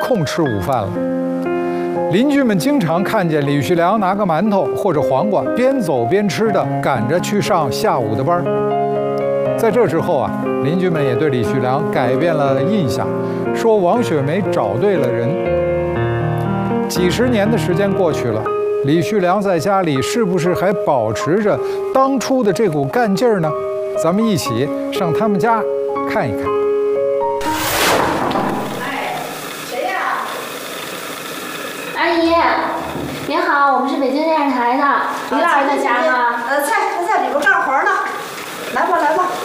空吃午饭了。邻居们经常看见李旭良拿个馒头或者黄瓜，边走边吃的，赶着去上下午的班。在这之后啊，邻居们也对李旭良改变了印象，说王雪梅找对了人。几十年的时间过去了，李旭良在家里是不是还保持着当初的这股干劲儿呢？咱们一起上他们家看一看。 哎，谁呀？阿姨，您好，我们是北京电视台的，李老师在家吗？ 在里边干活呢。来吧，来吧。